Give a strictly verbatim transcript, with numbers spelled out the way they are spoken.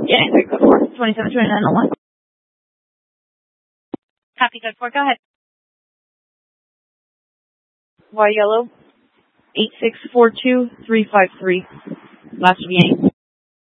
Yeah, code four. twenty-seven twenty-nine oh one. Copy, code four. Go ahead. Y yellow. eight six four two three five three. Last V A.